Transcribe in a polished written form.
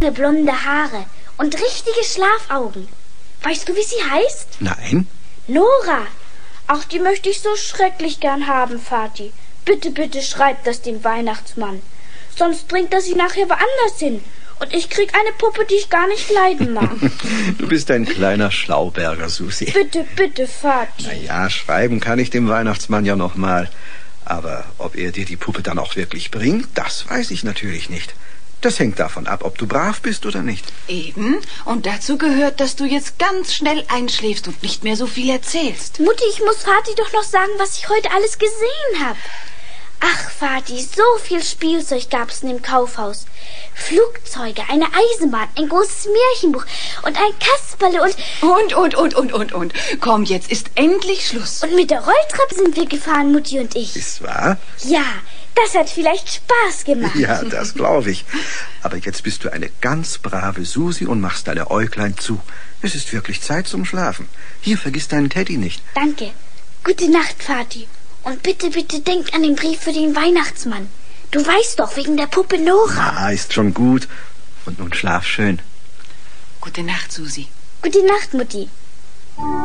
blonde Haare und richtige Schlafaugen. Weißt du, wie sie heißt? Nein. Nora. Ach, die möchte ich so schrecklich gern haben, Vati. Bitte, bitte schreib das dem Weihnachtsmann. Sonst bringt er sie nachher woanders hin. Und ich krieg eine Puppe, die ich gar nicht leiden mag. Du bist ein kleiner Schlauberger, Susi. Bitte, bitte, Vati. Na ja, schreiben kann ich dem Weihnachtsmann ja noch mal. Aber ob er dir die Puppe dann auch wirklich bringt, das weiß ich natürlich nicht. Das hängt davon ab, ob du brav bist oder nicht. Eben. Und dazu gehört, dass du jetzt ganz schnell einschläfst und nicht mehr so viel erzählst. Mutti, ich muss Vati doch noch sagen, was ich heute alles gesehen habe. Ach, Vati, so viel Spielzeug gab's in dem Kaufhaus. Flugzeuge, eine Eisenbahn, ein großes Märchenbuch und ein Kasperle Und. Komm, jetzt ist endlich Schluss. Und mit der Rolltreppe sind wir gefahren, Mutti und ich. Ist wahr? Ja, das hat vielleicht Spaß gemacht. Ja, das glaube ich. Aber jetzt bist du eine ganz brave Susi und machst deine Äuglein zu. Es ist wirklich Zeit zum Schlafen. Hier, vergiss deinen Teddy nicht. Danke. Gute Nacht, Vati. Und bitte, bitte denk an den Brief für den Weihnachtsmann. Du weißt doch, wegen der Puppe Nora. Ah, ist schon gut. Und nun schlaf schön. Gute Nacht, Susi. Gute Nacht, Mutti.